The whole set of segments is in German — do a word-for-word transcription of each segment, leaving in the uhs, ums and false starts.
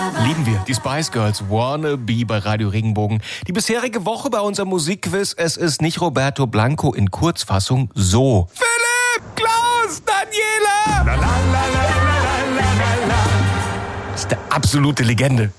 Lieben wir, die Spice Girls, Wanna Be bei Radio Regenbogen. Die bisherige Woche bei unserem Musikquiz, es ist nicht Roberto Blanco, in Kurzfassung so. Philipp, Klaus, Daniela! La, la, la, la, la, la, la, la. Das ist eine absolute Legende.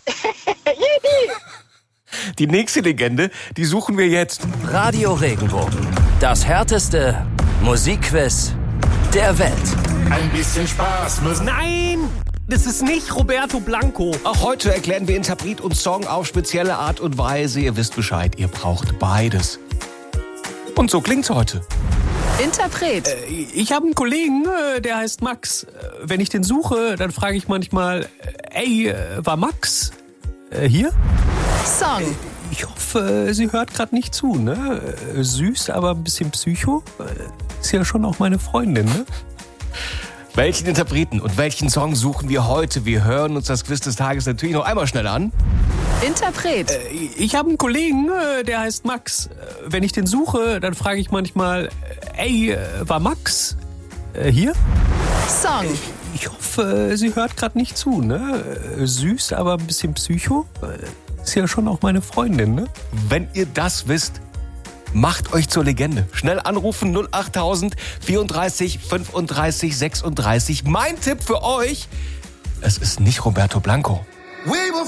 Die nächste Legende, die suchen wir jetzt. Radio Regenbogen, das härteste Musikquiz der Welt. Ein bisschen Spaß muss... Nein, das ist nicht Roberto Blanco. Auch heute erklären wir Interpret und Song auf spezielle Art und Weise. Ihr wisst Bescheid, ihr braucht beides. Und so klingt's heute. Interpret. Äh, ich habe einen Kollegen, äh, der heißt Max. Äh, wenn ich den suche, dann frage ich manchmal, äh, ey, äh, war Max äh, hier? Song. Äh, ich hoffe, sie hört gerade nicht zu, ne? Äh, süß, aber ein bisschen Psycho. Äh, ist ja schon auch meine Freundin, ne? Welchen Interpreten und welchen Song suchen wir heute? Wir hören uns das Quiz des Tages natürlich noch einmal schnell an. Interpret. Äh, ich habe einen Kollegen, äh, der heißt Max. Äh, wenn ich den suche, dann frage ich manchmal, äh, ey, äh, war Max äh, hier? Song. Äh, ich hoffe, sie hört gerade nicht zu, ne? Äh, süß, aber ein bisschen Psycho. Äh, ist ja schon auch meine Freundin, ne? Wenn ihr das wisst, macht euch zur Legende. Schnell anrufen null achttausend vierunddreißig fünfunddreißig sechsunddreißig. Mein Tipp für euch, es ist nicht Roberto Blanco. We will